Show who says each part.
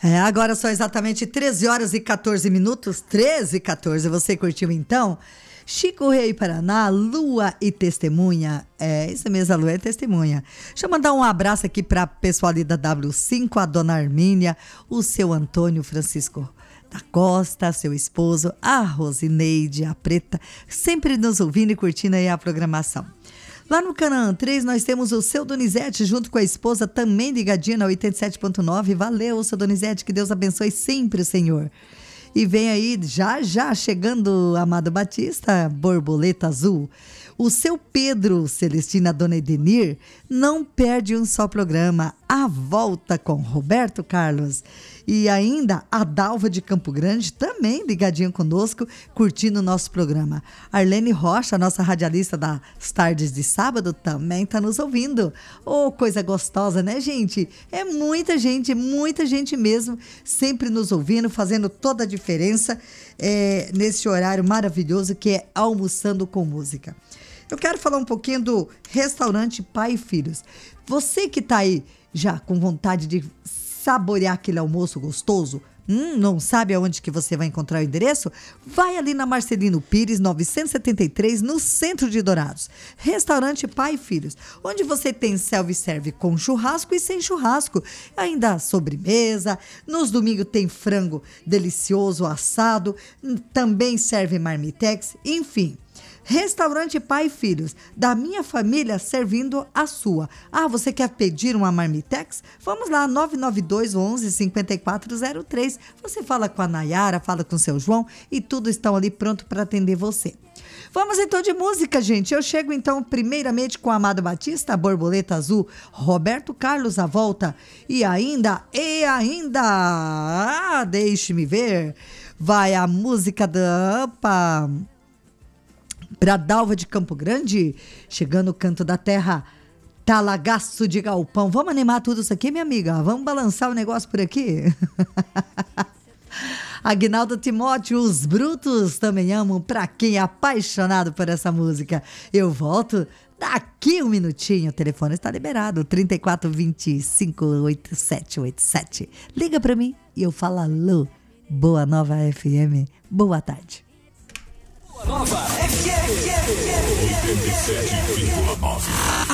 Speaker 1: Agora são exatamente 13 horas e 14 minutos. 13 e 14. Você curtiu então? Chico Rei Paraná, Lua e Testemunha. Isso mesmo, a Lua é testemunha. Deixa eu mandar um abraço aqui para pessoal ali da W5, a dona Armínia, o seu Antônio Francisco da Costa, seu esposo, a Rosineide, a Preta, sempre nos ouvindo e curtindo aí a programação. Lá no Canaã 3 nós temos o seu Donizete junto com a esposa, também ligadinha na 87.9. Valeu, seu Donizete, que Deus abençoe sempre, Senhor. E vem aí, já chegando, Amado Batista, Borboleta Azul. O seu Pedro, Celestina, Dona Edenir, não perde um só programa. A volta com Roberto Carlos. E ainda a Dalva de Campo Grande, também ligadinho conosco, curtindo o nosso programa. Arlene Rocha, nossa radialista das tardes de sábado, também está nos ouvindo. Oh, coisa gostosa, né, gente? É muita gente mesmo, sempre nos ouvindo, fazendo toda a diferença nesse horário maravilhoso que é Almoçando com Música. Eu quero falar um pouquinho do restaurante Pai e Filhos. Você que está aí já com vontade de saborear aquele almoço gostoso, não sabe aonde que você vai encontrar o endereço? Vai ali na Marcelino Pires, 973, no centro de Dourados. Restaurante Pai e Filhos, onde você tem self-serve com churrasco e sem churrasco. Ainda sobremesa, nos domingos tem frango delicioso assado, também serve marmitex, enfim. Restaurante Pai e Filhos, da minha família servindo a sua. Você quer pedir uma marmitex? Vamos lá, 992 11 5403. Você fala com a Nayara, fala com o seu João e tudo estão ali pronto para atender você. Vamos então de música, gente. Eu chego então primeiramente com Amado Batista, Borboleta Azul, Roberto Carlos, A Volta e ainda, deixe-me ver, vai a música da para Dalva de Campo Grande, chegando o Canto da Terra, Talagaço de Galpão. Vamos animar tudo isso aqui, minha amiga? Vamos balançar o negócio por aqui? Aguinaldo Timóteo, Os Brutos também amam, pra quem é apaixonado por essa música. Eu volto daqui um minutinho, o telefone está liberado, 34258787. Liga pra mim e eu falo alô, Boa Nova FM, boa tarde.
Speaker 2: Nova FM 87,9.